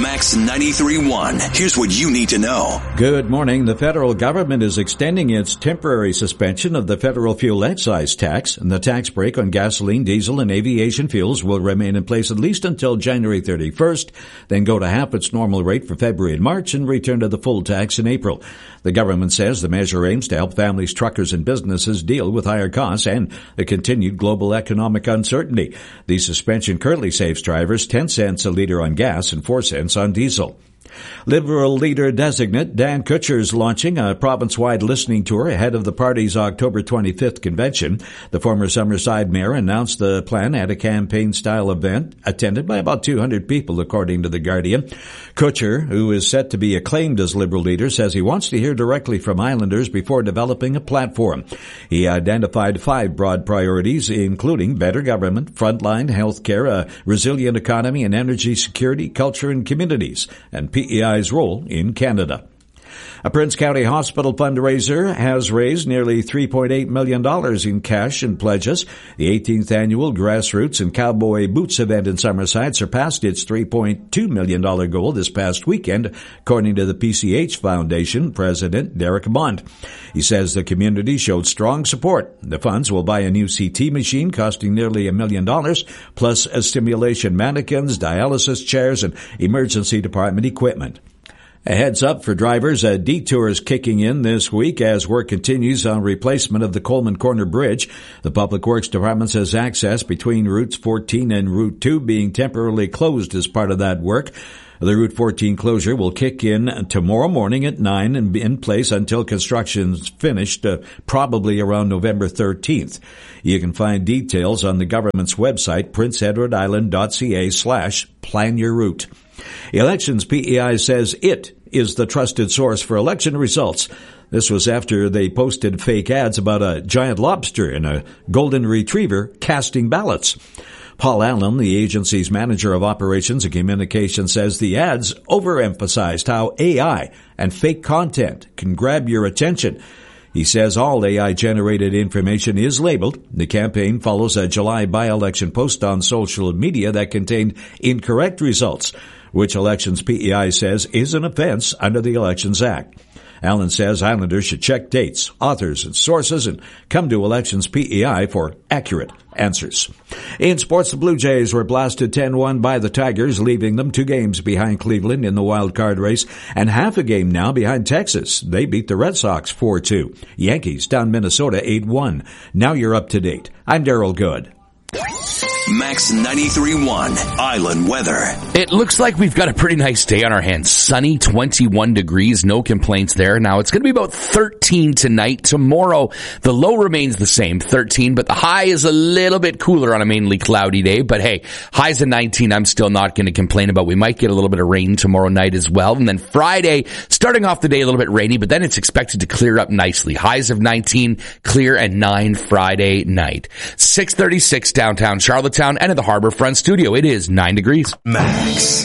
Max 93.1. Here's what you need to know. Good morning. The federal government is extending its temporary suspension of the federal fuel excise tax, and the tax break on gasoline, diesel, and aviation fuels will remain in place at least until January 31st, then go to half its normal rate for February and March and return to the full tax in April. The government says the measure aims to help families, truckers, and businesses deal with higher costs and the continued global economic uncertainty. The suspension currently saves drivers 10 cents a liter on gas and 4 cents on diesel. Liberal leader-designate Dan Kutcher is launching a province-wide listening tour ahead of the party's October 25th convention. The former Summerside mayor announced the plan at a campaign-style event attended by about 200 people, according to The Guardian. Kutcher, who is set to be acclaimed as Liberal leader, says he wants to hear directly from Islanders before developing a platform. He identified 5 broad priorities, including better government, frontline health care, a resilient economy and energy security, culture and communities, and PEI's role in Canada. A Prince County Hospital fundraiser has raised nearly $3.8 million in cash and pledges. The 18th annual Grassroots and Cowboy Boots event in Summerside surpassed its $3.2 million goal this past weekend, according to the PCH Foundation President Derek Bond. He says the community showed strong support. The funds will buy a new CT machine costing nearly $1 million, plus stimulation mannequins, dialysis chairs, and emergency department equipment. A heads up for drivers, a detour is kicking in this week as work continues on replacement of the Coleman Corner Bridge. The Public Works Department says access between Routes 14 and Route 2 being temporarily closed as part of that work. The Route 14 closure will kick in tomorrow morning at 9 and be in place until construction's finished, probably around November 13th. You can find details on the government's website, princeedwardisland.ca/planyourroute. Elections PEI says it is the trusted source for election results. This was after they posted fake ads about a giant lobster and a golden retriever casting ballots. Paul Allen, the agency's manager of operations and communications, says the ads overemphasized how AI and fake content can grab your attention. He says all AI-generated information is labeled. The campaign follows a July by-election post on social media that contained incorrect results, which Elections PEI says is an offense under the Elections Act. Allen says Islanders should check dates, authors, and sources and come to Elections PEI for accurate answers. In sports, the Blue Jays were blasted 10-1 by the Tigers, leaving them 2 games behind Cleveland in the wild card race and half a game now behind Texas. They beat the Red Sox 4-2. Yankees down Minnesota 8-1. Now you're up to date. I'm Daryl Good. Max 93.1 Island weather. It looks like we've got a pretty nice day on our hands. Sunny, 21 degrees, no complaints there. Now it's going to be about 13 tonight. Tomorrow, the low remains the same, 13, but the high is a little bit cooler on a mainly cloudy day. But hey, highs of 19, I'm still not going to complain about. We might get a little bit of rain tomorrow night as well. And then Friday, starting off the day a little bit rainy, but then it's expected to clear up nicely. Highs of 19, clear at 9 Friday night. 6:36 downtown Charlottetown and at the Harbor Front Studio. It is 9 degrees. Max